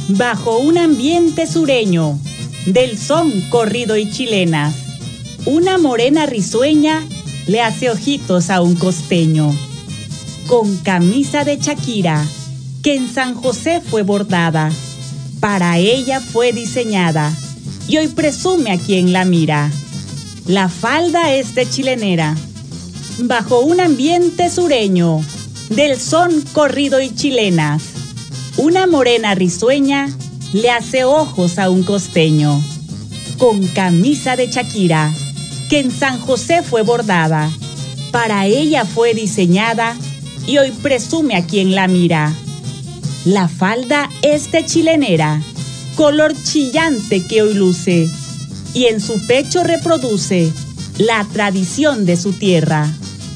Bajo un ambiente sureño, del son, corrido y chilenas, una morena risueña le hace ojitos a un costeño. Con camisa de Shakira, que en San José fue bordada, para ella fue diseñada, y hoy presume a quien la mira. La falda es de chilenera, bajo un ambiente sureño, del son, corrido y chilenas, una morena risueña le hace ojos a un costeño. Con camisa de Shakira, que en San José fue bordada, para ella fue diseñada, y hoy presume a quien la mira. La falda es de chilenera, color chillante que hoy luce, y en su pecho reproduce la tradición de su tierra.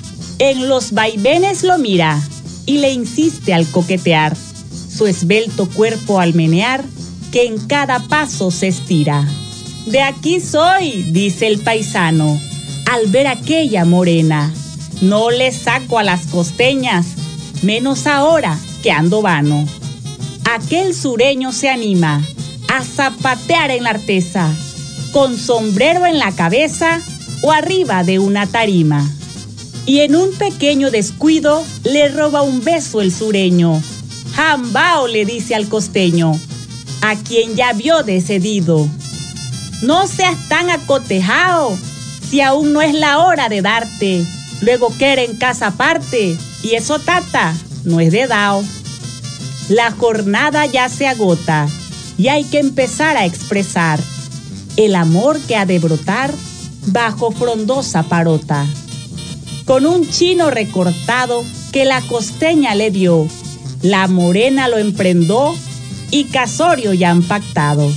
En los vaivenes lo mira y le insiste al coquetear, su esbelto cuerpo al menear, que en cada paso se estira. De aquí soy, dice el paisano, al ver aquella morena. No le saco a las costeñas, menos ahora que ando vano. Aquel sureño se anima a zapatear en la artesa, con sombrero en la cabeza o arriba de una tarima. Y en un pequeño descuido le roba un beso el sureño. Jambao, le dice al costeño, a quien ya vio decidido. No seas tan acotejao, si aún no es la hora de darte. Luego querer en casa aparte, y eso tata, no es de dao. La jornada ya se agota, y hay que empezar a expresar el amor que ha de brotar bajo frondosa parota. Con un chino recortado que la costeña le dio, la morena lo emprendó y casorio ya han pactado.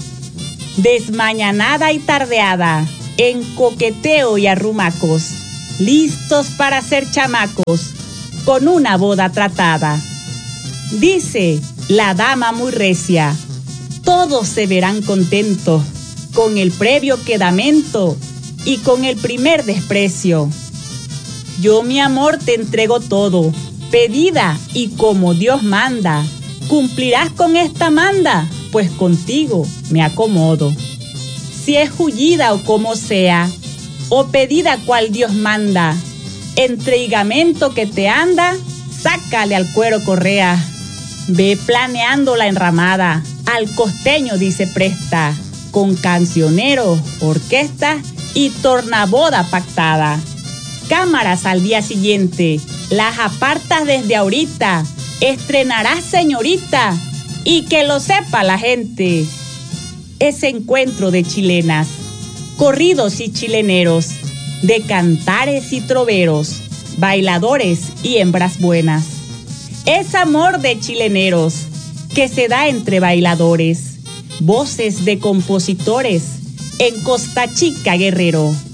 Desmañanada y tardeada, en coqueteo y arrumacos, listos para ser chamacos, con una boda tratada. Dice la dama muy recia, todos se verán contentos, con el previo quedamento y con el primer desprecio. Yo, mi amor, te entrego todo, pedida y como Dios manda. ¿Cumplirás con esta manda? Pues contigo me acomodo. Si es jullida o como sea, o pedida cual Dios manda, entre higamento que te anda, sácale al cuero correa. Ve planeando la enramada, al costeño dice presta, con cancionero, orquesta y tornaboda pactada. Cámaras al día siguiente, las apartas desde ahorita, estrenarás señorita, y que lo sepa la gente. Ese encuentro de chilenas, corridos y chileneros, de cantares y troveros, bailadores y hembras buenas. Es amor de chileneros que se da entre bailadores, voces de compositores en Costa Chica, Guerrero.